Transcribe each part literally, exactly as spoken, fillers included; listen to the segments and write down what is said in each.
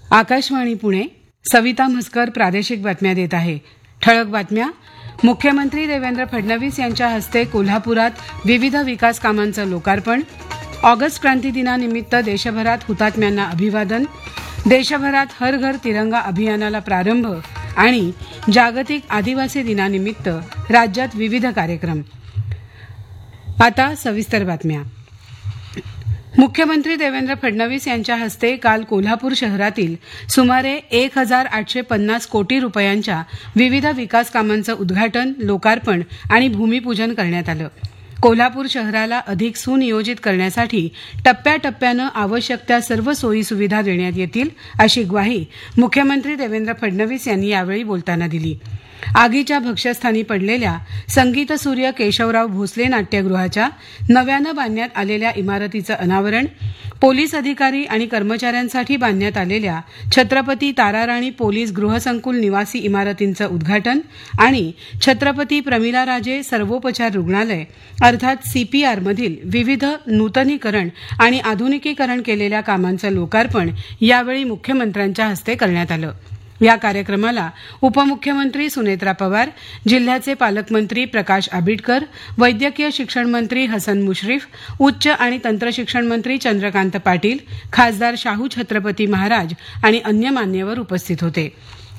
आकाशवाणी पुणे. सविता म्हसकर प्रादेशिक बातम्या देत आहे. ठळक बातम्या. मुख्यमंत्री देवेंद्र फडणवीस यांच्या हस्ते कोल्हापुरात विविध विकास कामांचं लोकार्पण. ऑगस्ट क्रांती दिनानिमित्त देशभरात हुतात्म्यांना अभिवादन. देशभरात हर घर तिरंगा अभियानाला प्रारंभ आणि जागतिक आदिवासी दिनानिमित्त राज्यात विविध कार्यक्रम. आता सविस्तर बातम्या. मुख्यमंत्री देवेंद्र फडणवीस यांच्या हस्ते काल कोल्हापूर शहरातील सुमारे एक हजार आठशे पन्नास कोटी रुपयांच्या विविध विकास कामांचं उद्घाटन, लोकार्पण आणि भूमिपूजन करण्यात आलं. कोल्हापूर शहराला अधिक सुनियोजित करण्यासाठी टप्प्याटप्प्यानं आवश्यक त्या सर्व सोयी सुविधा देण्यात येतील, अशी ग्वाही मुख्यमंत्री देवेंद्र फडणवीस यांनी यावेळी बोलताना दिली. आगीच्या भक्ष्यस्थानी पडलेल्या संगीतसूर्य केशवराव भोसले नाट्यगृहाच्या नव्यानं बांधण्यात आलेल्या इमारतीचं अनावरण, पोलीस अधिकारी आणि कर्मचाऱ्यांसाठी बांधण्यात आलेल्या छत्रपती ताराराणी पोलीस गृहसंकुल निवासी इमारतींचं उद्घाटन आणि छत्रपती प्रमिलाराजे सर्वोपचार रुग्णालय अर्थात सीपीआरमधील विविध नूतनीकरण आणि आधुनिकीकरण केलेल्या कामांचं लोकार्पण यावेळी मुख्यमंत्र्यांच्या हस्ते करण्यात आलं. या कार्यक्रमाला उपमुख्यमंत्री सुनेत्रा पवार, जिल्ह्याचे पालकमंत्री प्रकाश आबिटकर, वैद्यकीय शिक्षण मंत्री हसन मुश्रीफ, उच्च आणि तंत्रशिक्षण मंत्री चंद्रकांत पाटील, खासदार शाहू छत्रपती महाराज आणि अन्य मान्यवर उपस्थित होते.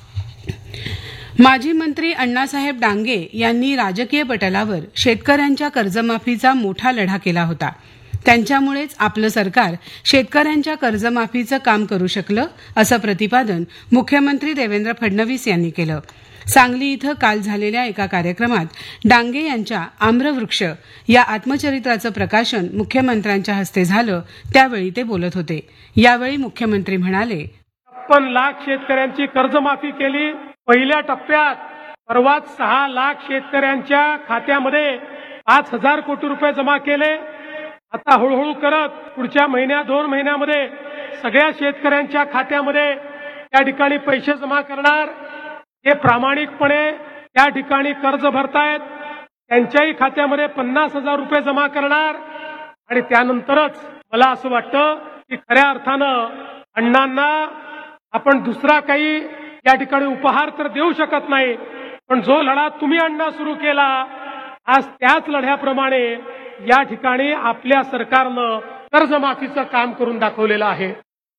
माजी मंत्री अण्णासाहेब डांगे यांनी राजकीय पटलावर शेतकऱ्यांच्या कर्जमाफीचा मोठा लढा केला होता. त्यांच्यामुळेच आपलं सरकार शेतकऱ्यांच्या कर्जमाफीचं काम करू शकलं, असं प्रतिपादन मुख्यमंत्री देवेंद्र फडणवीस यांनी केलं. सांगली इथं काल झालेल्या एका कार्यक्रमात डांगे यांच्या आम्रवृक्ष या आत्मचरित्राचं प्रकाशन मुख्यमंत्र्यांच्या हस्ते झालं, त्यावेळी ते बोलत होते. यावेळी मुख्यमंत्री म्हणाले, छप्पन लाख शेतकऱ्यांची कर्जमाफी केली. पहिल्या टप्प्यात परवाच सहा लाख शेतकऱ्यांच्या खात्यामध्ये पाच हजार कोटी रुपये जमा केले. आता हळूहळू करत पुढच्या महिन्या दोन महिन्यामध्ये सगळ्या शेतकऱ्यांच्या खात्यामध्ये त्या ठिकाणी पैसे जमा करणार. हे प्रामाणिकपणे त्या ठिकाणी कर्ज भरतायत त्यांच्याही खात्यामध्ये पन्नास हजार रुपये जमा करणार. आणि त्यानंतरच मला असं वाटतं की खऱ्या अर्थानं अण्णांना आपण दुसरा काही या ठिकाणी उपहार तर देऊ शकत नाही, पण जो लढा तुम्ही अण्णा सुरू केला, आज त्याच लढ्याप्रमाणे या ठिकाणी आपल्या सरकारनं कर्जमाफीचं काम करून दाखवलेलं आहे.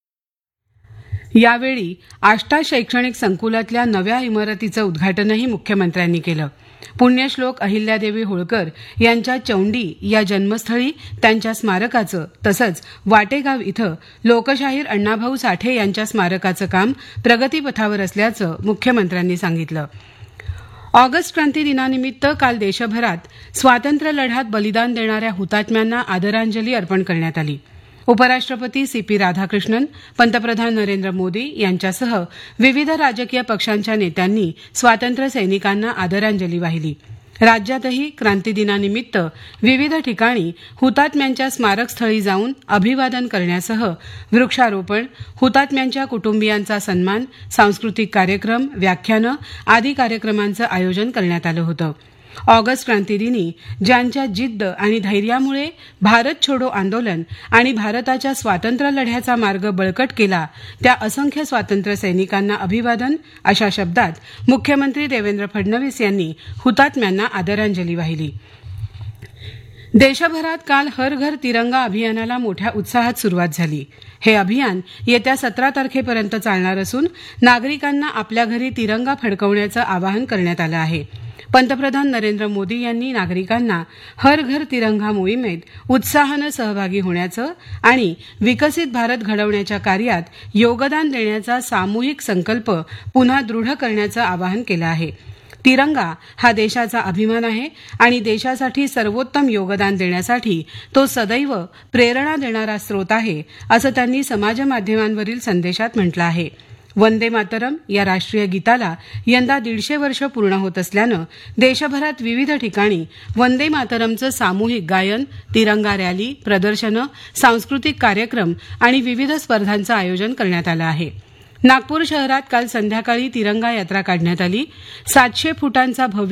यावेळी आष्टा शैक्षणिक संकुलातल्या नव्या इमारतीचं उद्घाटनही मुख्यमंत्र्यांनी केलं. पुण्यश्लोक अहिल्यादेवी होळकर यांच्या चौंडी या जन्मस्थळी त्यांच्या स्मारकाचं तसंच वाटेगाव इथं लोकशाहीर अण्णाभाऊ साठे यांच्या स्मारकाचं काम प्रगतीपथावर असल्याचं मुख्यमंत्र्यांनी सांगितलं. ऑगस्ट क्रांती दिनानिमित्त काल देशभरात स्वातंत्र्य लढ्यात बलिदान देणाऱ्या हुतात्म्यांना आदरांजली अर्पण करण्यात आली. उपराष्ट्रपती सी पी राधाकृष्णन, पंतप्रधान नरेंद्र मोदी यांच्यासह विविध राजकीय पक्षांच्या नेत्यांनी स्वातंत्र्य सैनिकांना आदरांजली वाहिली. राज्यातही क्रांती दिनानिमित्त विविध ठिकाणी हुतात्म्यांच्या स्मारकस्थळी जाऊन अभिवादन करण्यासह वृक्षारोपण, हुतात्म्यांच्या कुटुंबियांचा सन्मान, सांस्कृतिक कार्यक्रम, व्याख्यानं आदी कार्यक्रमांचं आयोजन करण्यात आलं होतं. ऑगस्ट क्रांतीदिनी ज्यांच्या जिद्द आणि धैर्यामुळे भारत छोडो आंदोलन आणि भारताच्या स्वातंत्र्य लढ्याचा मार्ग बळकट केला, त्या असंख्य स्वातंत्र्य सैनिकांना अभिवादन, अशा शब्दात मुख्यमंत्री देवेंद्र फडणवीस यांनी हुतात्म्यांना आदरांजली वाहिली. देशभरात काल हर घर तिरंगा अभियानाला मोठ्या उत्साहात सुरुवात झाली. हे अभियान येत्या सतरा तारखेपर्यंत चालणार असून नागरिकांना आपल्या घरी तिरंगा फडकवण्याचं आवाहन करण्यात आलं आहे. पंतप्रधान नरेंद्र मोदी यांनी नागरिकांना हर घर तिरंगा मोहिमेत उत्साहानं सहभागी होण्याचं आणि विकसित भारत घडवण्याच्या कार्यात योगदान देण्याचा सामूहिक संकल्प पुन्हा दृढ करण्याचं आवाहन केलं आहे. तिरंगा हा देशाचा अभिमान आहे आणि देशासाठी सर्वोत्तम योगदान देण्यासाठी तो सदैव प्रेरणा देणारा स्रोत आहे, असं त्यांनी समाजमाध्यमांवरील संदेशात म्हटलं आहे. वंदे मातरम या राष्ट्रीय गीताला यंदा दीडशे वर्ष पूर्ण होत असल्यानं देशभरात विविध ठिकाणी वंदे मातरमचं सामूहिक गायन, तिरंगा रॅली, प्रदर्शनं, सांस्कृतिक कार्यक्रम आणि विविध स्पर्धांचं आयोजन करण्यात आलं आहे. नागपूर शहरात काल संध्याकाळी तिरंगा यात्रा काढण्यात आली. सातशे फुटांचा भव्य